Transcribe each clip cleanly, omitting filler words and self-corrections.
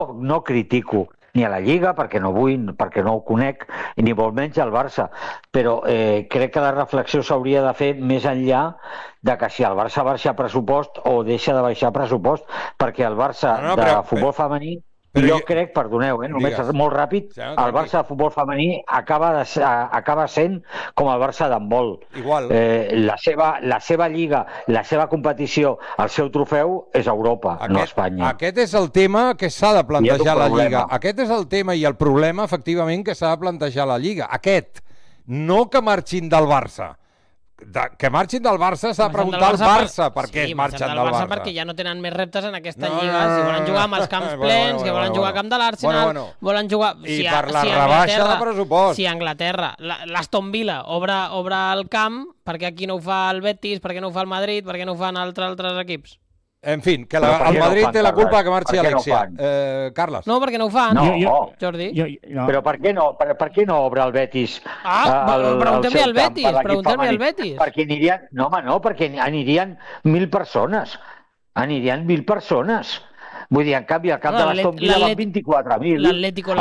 no critico ni a la Lliga, perquè no vull, perquè no ho conec, ni molt menys al Barça, però crec que la reflexió s'hauria de fer més enllà de que si el Barça baixa pressupost o deixa de baixar pressupost, perquè el Barça de futbol femení, jo crec, perdoneu, només molt ràpid, el Barça de futbol femení acaba sent com el Barça d'handbol. La seva lliga, la seva competició, el seu trofeu és Europa, no Espanya. Aquest és el tema que s'ha de plantejar la Lliga. Aquest és el tema i el problema, efectivament, que s'ha de plantejar la Lliga. Aquest. No que marxin del Barça. Que marxin del Barça s'ha de preguntar al Barça per què es marxen del Barça. Perquè ja no tenen més reptes en aquesta lliga. Si volen jugar amb els camps plens, que volen jugar al camp de l'Arsenal, volen jugar... I per la rebaixa de pressupost. Si a Anglaterra l'Aston Villa obre el camp, per què aquí no ho fa el Betis, per què no ho fa el Madrid, per què no ho fan altres equips? En fi, que el Madrid té la culpa que marxi Alexia. Carles. No, perquè no ho fan, Jordi. Però per què no obre el Betis? Preguntem-li al Betis. Perquè anirien... No, home, no, perquè anirien 1.000 persones. Anirien 1.000 persones. Vull dir, en canvi, al cap de l'Aston Villa van 24.000. L'Atlético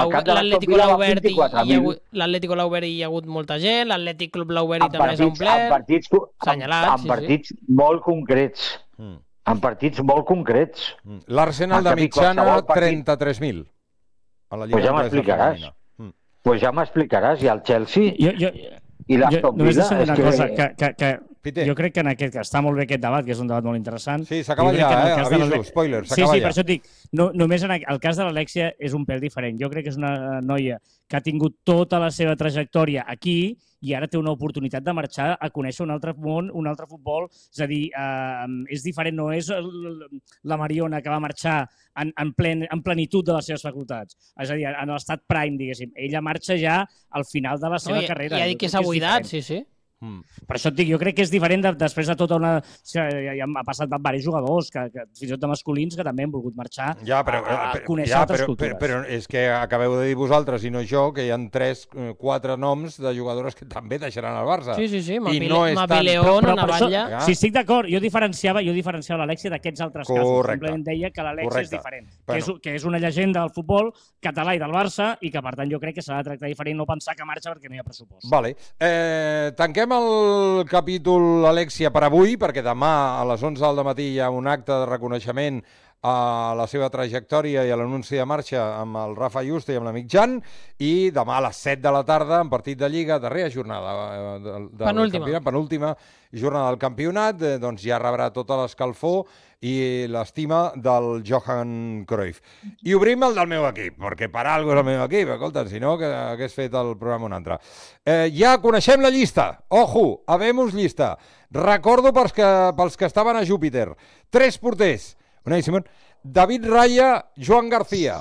l'ha obert i hi ha hagut molta gent, l'Atlètic Club l'ha obert i també s'ha omplert. En partits molt concrets. En partits molt concrets. L'Arsenal de mitjana, 33.000. Pues ja m'explicaràs. I el Chelsea i l'Aston Villa... Només una cosa, jo crec que en aquest cas està molt bé aquest debat, que és un debat molt interessant. Sí, s'acaba ja, aviso, spoiler, s'acaba ja. Sí, per això et dic, només en el cas de l'Alexia és un pèl diferent. Jo crec que és una noia que ha tingut tota la seva trajectòria aquí i ara té una oportunitat de marxar a conèixer un altre món, un altre futbol. És a dir, és diferent, no és la Mariona que va marxar en plenitud de les seves facultats. És a dir, en l'estat prime, diguéssim. Ella marxa ja al final de la seva carrera. I ha dit que s'ha buidat, sí. Per això et dic, jo crec que és diferent després de tota una... Ja ha passat per diversos jugadors, que fins i tot de masculins, que també han volgut marxar a conèixer altres cultures. Però és que acabeu de dir vosaltres, i no jo, que hi ha 3-4 noms de jugadores que també deixaran el Barça. Sí, Mapileón, Navalla... Sí, estic d'acord. Jo diferenciava l'Alexia d'aquests altres casos. Simplement deia que l'Alexia és diferent. Que és una llegenda del futbol català i del Barça i que, per tant, jo crec que s'ha de tractar diferent, no pensar que marxa perquè no hi ha pressupost. Vale. Tanquem el capítol Alexia per avui, perquè demà a les 11 del matí hi ha un acte de reconeixement a la seva trajectòria i a l'anunci de marxa amb el Rafa Juste i amb l'amic Jan, i demà a les 7 de la tarda, en partit de Lliga, darrera jornada penúltima jornada del campionat, doncs ja rebrà tota l'escalfor i l'estima del Johan Cruyff. I obrim el del meu equip, perquè per algo és el meu equip, escolta, si no, que hagués fet el programa un altre. Ja coneixem la llista. Ojo, habemos llista. Recordo pels que estaven a Júpiter. 3 porters. Unai Simón, David Raya, Joan García.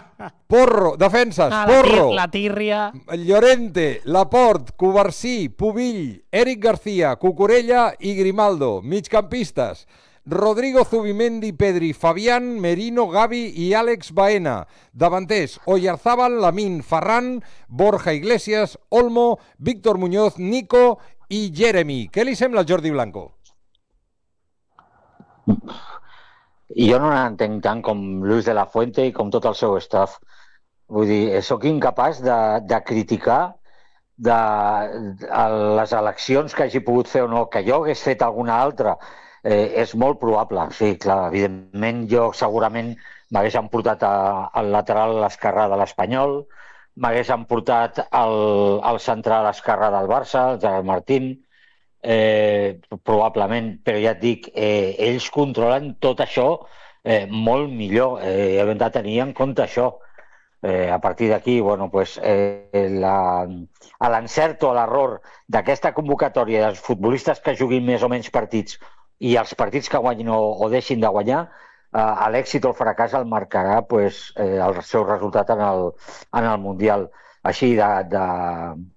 Porro, defenses, Porro. La Tírria. Llorente, Laporte, Covarsí, Pubill, Eric García, Cucurella i Grimaldo. Migcampistes. Rodrigo Zubimendi, Pedri, Fabián, Merino, Gavi i Àlex Baena. Davanters, Oyarzábal, Lamín, Ferran, Borja Iglesias, Olmo, Víctor Muñoz, Nico i Jeremy. Què li sembla al Jordi Blanco? Jo no n'entenc tant com Luis de la Fuente i com tot el seu staff. Vull dir, sóc incapaç de criticar les eleccions que hagi pogut fer o no, que jo hagués fet alguna altra. És molt probable, sí, clar, evidentment jo segurament m'hagués emportat al lateral a l'esquerra de l'Espanyol, m'hagués emportat al central a l'esquerra del Barça, el Gerard Martín, probablement, però ja et dic, ells controlen tot això molt millor, hem de tenir en compte això. A partir d'aquí, l'encert o l'error d'aquesta convocatòria dels futbolistes que juguin més o menys partits i els partits que guanyin o deixin de guanyar, l'èxit o el fracàs el marcarà el seu resultat en el Mundial. Així,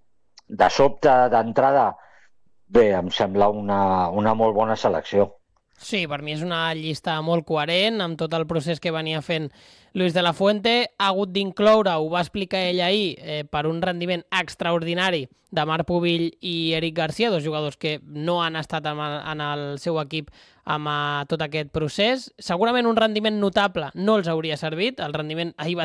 de sobte, d'entrada, bé, em sembla una molt bona selecció. Sí, per mi és una llista molt coherent amb tot el procés que venia fent Luis de la Fuente. Ha hagut d'incloure, ho va explicar ell ahir, per un rendiment extraordinari de Marc Pubill i Eric Garcia, dos jugadors que no han estat en el seu equip amb tot aquest procés. Segurament un rendiment notable no els hauria servit. El rendiment ahir va